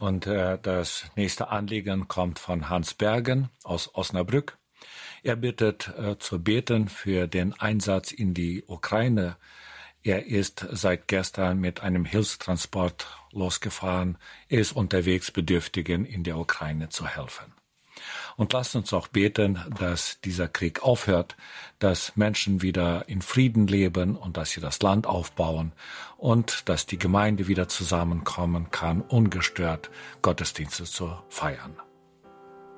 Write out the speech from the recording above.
Und das nächste Anliegen kommt von Hans Bergen aus Osnabrück. Er bittet zu beten für den Einsatz in die Ukraine. Er ist seit gestern mit einem Hilfstransport losgefahren. Er ist unterwegs, Bedürftigen in der Ukraine zu helfen. Und lasst uns auch beten, dass dieser Krieg aufhört, dass Menschen wieder in Frieden leben und dass sie das Land aufbauen und dass die Gemeinde wieder zusammenkommen kann, ungestört Gottesdienste zu feiern.